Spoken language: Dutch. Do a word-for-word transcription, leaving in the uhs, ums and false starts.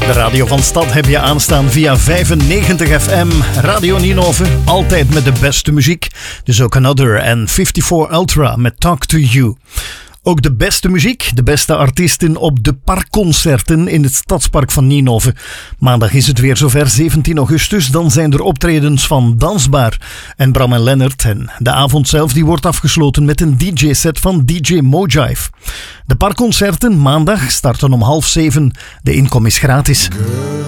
De radio van Stad heb je aanstaan via vijfennegentig F M. Radio Ninove, altijd met de beste muziek. Dus ook Another en vierenvijftig Ultra met Talk to You. Ook de beste muziek, de beste artiesten op de parkconcerten in het Stadspark van Ninove. Maandag is het weer zover, zeventien augustus. Dan zijn er optredens van Dansbaar en Bram en Lennart. En de avond zelf die wordt afgesloten met een D J-set van D J Mojive. De parkconcerten maandag starten om half zeven. De inkom is gratis.